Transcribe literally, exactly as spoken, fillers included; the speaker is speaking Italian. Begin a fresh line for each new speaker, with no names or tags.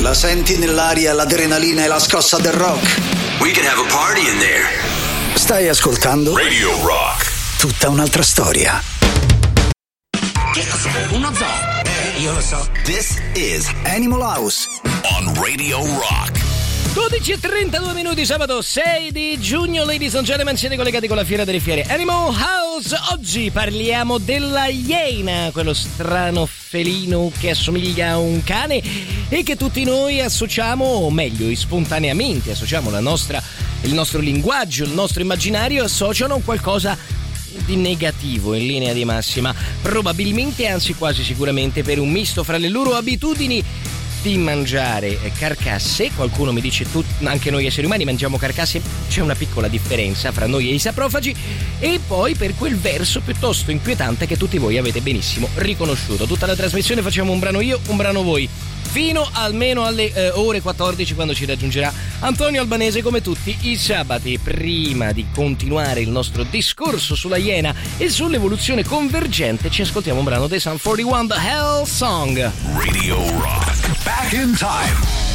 La senti nell'aria l'adrenalina e la scossa del rock?
We can have a party in there.
Stai ascoltando
Radio Rock.
Tutta un'altra storia.
Che cos'è? Uno zoo? Eh, io lo so.
This is
Animal House
on Radio Rock.
dodici e trentadue minuti, sabato sei di giugno, ladies and gentlemen, siete collegati con la Fiera delle Fiere Animal House. Oggi parliamo della iena, quello strano felino che assomiglia a un cane e che tutti noi associamo, o meglio, spontaneamente associamo la nostra, il nostro linguaggio, il nostro immaginario, associano qualcosa di negativo in linea di massima, probabilmente, anzi quasi sicuramente, per un misto fra le loro abitudini di mangiare carcasse. Qualcuno mi dice tu, anche noi esseri umani mangiamo carcasse, c'è una piccola differenza fra noi e i saprofagi, e poi per quel verso piuttosto inquietante che tutti voi avete benissimo riconosciuto. Tutta la trasmissione facciamo un brano io, un brano voi, fino almeno alle eh, ore quattordici, quando ci raggiungerà Antonio Albanese come tutti i sabati. Prima di continuare il nostro discorso sulla iena e sull'evoluzione convergente, ci ascoltiamo un brano dei Sum quarantuno, The Hell Song.
Radio Rock. Back in time.